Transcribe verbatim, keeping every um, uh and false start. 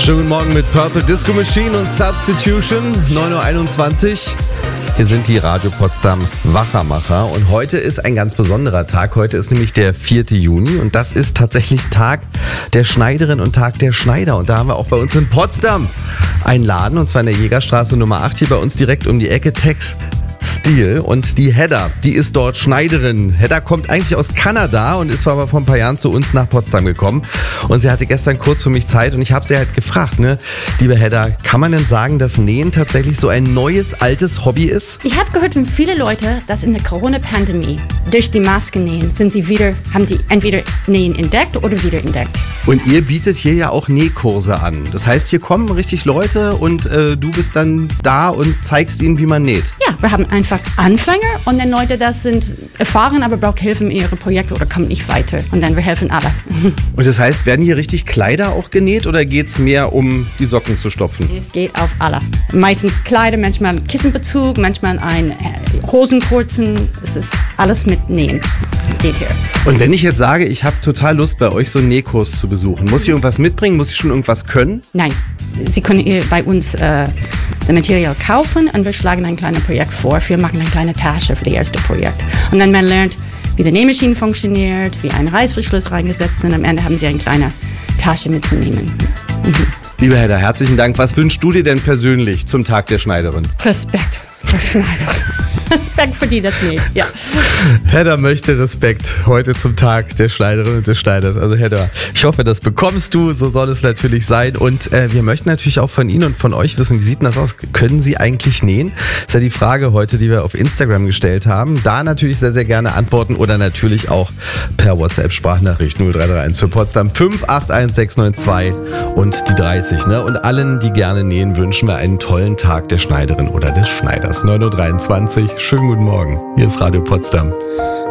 Schönen guten Morgen mit Purple Disco Machine und Substitution, neun Uhr einundzwanzig. Hier sind die Radio Potsdam Wachermacher und heute ist ein ganz besonderer Tag. Heute ist nämlich der vierte Juni und das ist tatsächlich Tag der Schneiderin und Tag der Schneider. Und da haben wir auch bei uns in Potsdam einen Laden, und zwar in der Jägerstraße Nummer acht, hier bei uns direkt um die Ecke, Tex Steel, und die Hedda, die ist dort Schneiderin. Hedda kommt eigentlich aus Kanada und ist aber vor ein paar Jahren zu uns nach Potsdam gekommen, und sie hatte gestern kurz für mich Zeit und ich habe sie halt gefragt, ne, liebe Hedda, kann man denn sagen, dass Nähen tatsächlich so ein neues, altes Hobby ist? Ich habe gehört von vielen Leuten, dass in der Corona-Pandemie durch die Maske nähen sind sie wieder, haben sie entweder Nähen entdeckt oder wieder entdeckt. Und ihr bietet hier ja auch Nähkurse an. Das heißt, hier kommen richtig Leute und äh, du bist dann da und zeigst ihnen, wie man näht. Ja, wir haben einfach Anfänger und dann Leute, das sind erfahren, aber brauchen Hilfe in ihrem Projekt oder kommen nicht weiter. Und dann wir helfen alle. Und das heißt, werden hier richtig Kleider auch genäht oder geht es mehr um die Socken zu stopfen? Es geht auf alle. Meistens Kleider, manchmal Kissenbezug, manchmal ein Hosenkurzen. Es ist alles mit Nähen. Geht hier. Und wenn ich jetzt sage, ich habe total Lust, bei euch so einen Nähkurs zu besuchen, muss ich irgendwas mitbringen? Muss ich schon irgendwas können? Nein. Sie können hier bei uns äh, das Material kaufen und wir schlagen ein kleines Projekt vor. Wir machen eine kleine Tasche für das erste Projekt. Und dann man lernt, wie die Nähmaschine funktioniert, wie ein Reißverschluss reingesetzt ist, und am Ende haben Sie eine kleine Tasche mitzunehmen. Mhm. Liebe Hedda, herzlichen Dank. Was wünschst du dir denn persönlich zum Tag der Schneiderin? Respekt für Schneider. Respekt für die, das näht, ja. Hedda möchte Respekt heute zum Tag der Schneiderin und des Schneiders. Also Hedda, ich hoffe, das bekommst du, so soll es natürlich sein. Und äh, wir möchten natürlich auch von Ihnen und von euch wissen, wie sieht denn das aus? Können Sie eigentlich nähen? Das ist ja die Frage heute, die wir auf Instagram gestellt haben. Da natürlich sehr, sehr gerne antworten oder natürlich auch per WhatsApp-Sprachnachricht null drei drei eins für Potsdam fünf acht eins sechs neun zwei und die dreißig. Ne? Und allen, die gerne nähen, wünschen wir einen tollen Tag der Schneiderin oder des Schneiders. neun Uhr dreiundzwanzig. Schönen guten Morgen. Hier ist Radio Potsdam.